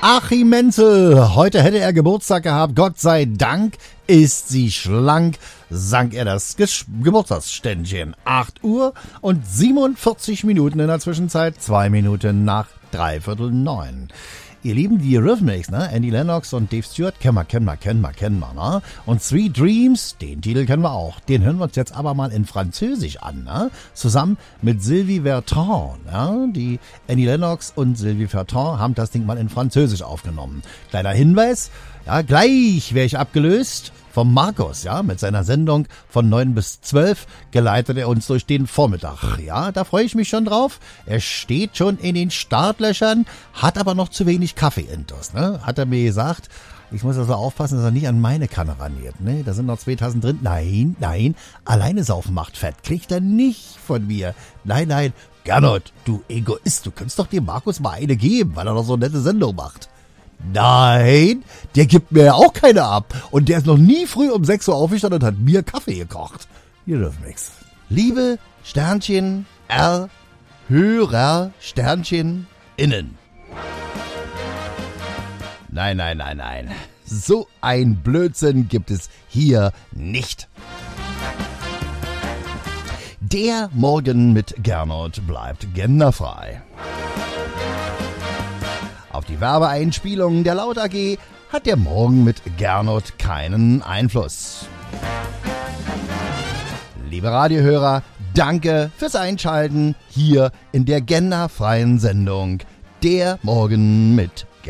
Achim Menzel, heute hätte er Geburtstag gehabt, Gott sei Dank ist sie schlank, sank er das Geburtstagsständchen. 8 Uhr und 47 Minuten in der Zwischenzeit, 2 Minuten nach 8:45. Ihr Lieben, die Eurythmics, ne? Andy Lennox und Dave Stewart kennen wir, ne? Und Sweet Dreams, den Titel kennen wir auch. Den hören wir uns jetzt aber mal in Französisch an, ne? Zusammen mit Sylvie Vartan, ne? Die Andy Lennox und Sylvie Vartan haben das Ding mal in Französisch aufgenommen. Kleiner Hinweis, ja, gleich wäre ich abgelöst vom Markus, ja, mit seiner Sendung von 9 bis 12 geleitet er uns durch den Vormittag. Ja, da freue ich mich schon drauf. Er steht schon in den Startlöchern, hat aber noch zu wenig Kaffee-Intus, ne? Hat er mir gesagt. Ich muss also aufpassen, dass er nicht an meine Kanne raniert, ne? Da sind noch 2 Tassen drin. Nein, alleine saufen macht fett. Kriegt er nicht von mir. Nein. Gernot, du Egoist, du könntest doch dem Markus mal eine geben, weil er doch so eine nette Sendung macht. Nein, der gibt mir ja auch keine ab. Und der ist noch nie früh um 6 Uhr aufgestanden und hat mir Kaffee gekocht. Ihr dürft nix. Liebe Sternchen R Hörer Sternchen innen. Nein. So ein Blödsinn gibt es hier nicht. Der Morgen mit Gernot bleibt genderfrei. Auf die Werbeeinspielungen der Laut AG hat der Morgen mit Gernot keinen Einfluss. Liebe Radiohörer, danke fürs Einschalten hier in der genderfreien Sendung Der Morgen mit